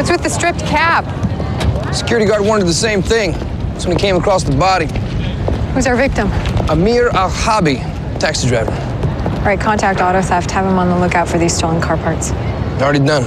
What's with the stripped cab? Security guard wanted the same thing. That's when he came across the body. Who's our victim? Amir Al-Habi, taxi driver. All right, contact auto theft. Have him on the lookout for these stolen car parts. Already done.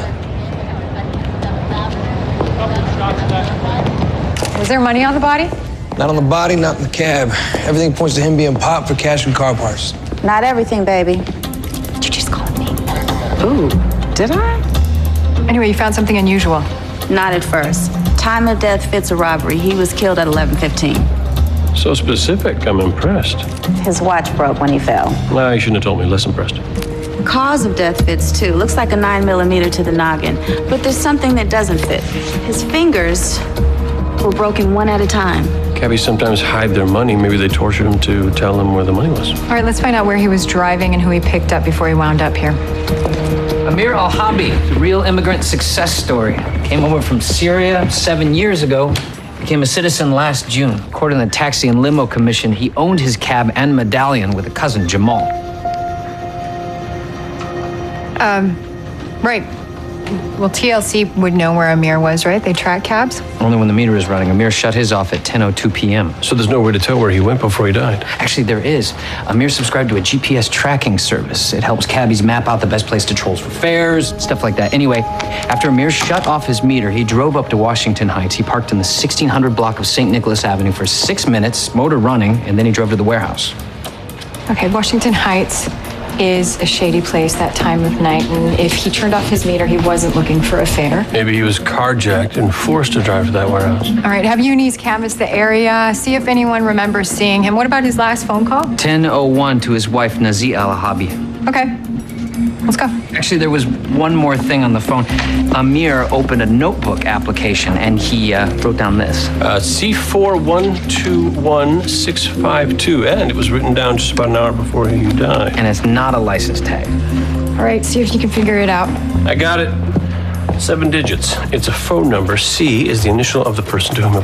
Was there money on the body? Not on the body, not in the cab. Everything points to him being popped for cash and car parts. Not everything, baby. Did you just call me? Ooh, did I? Anyway, you found something unusual. Not at first. Time of death fits a robbery. He was killed at 11:15. So specific, I'm impressed. His watch broke when he fell. Well, you shouldn't have told me, less impressed. Cause of death fits too. Looks like a 9mm to the noggin. But there's something that doesn't fit. His fingers were broken one at a time. Cabbies sometimes hide their money. Maybe they tortured him to tell them where the money was. All right, let's find out where he was driving and who he picked up before he wound up here. Amir Al-Habi, the real immigrant success story. Came over from Syria 7 years ago. Became a citizen last June. According to the Taxi and Limo Commission, he owned his cab and medallion with a cousin, Jamal. Right. Well, TLC would know where Amir was, right? They track cabs? Only when the meter is running. Amir shut his off at 10:02 p.m. So there's no way to tell where he went before he died. Actually, there is. Amir subscribed to a GPS tracking service. It helps cabbies map out the best place to troll for fares, stuff like that. Anyway, after Amir shut off his meter, he drove up to Washington Heights. He parked in the 1600 block of St. Nicholas Avenue for 6 minutes, motor running, and then he drove to the warehouse. Okay, Washington Heights is a shady place that time of night, and if he turned off his meter, he wasn't looking for a fare. Maybe he was carjacked and forced to drive to that warehouse. All right, have unis canvass the area, see if anyone remembers seeing him. What about his last phone call? 10:01 to his wife, Nazi Al-Habi. Okay, let's go. Actually, there was one more thing on the phone. Amir opened a notebook application, and he wrote down this. C4121652, and it was written down just about an hour before he died. And it's not a license tag. All right, see if you can figure it out. I got it. 7 digits. It's a phone number. C is the initial of the person to whom it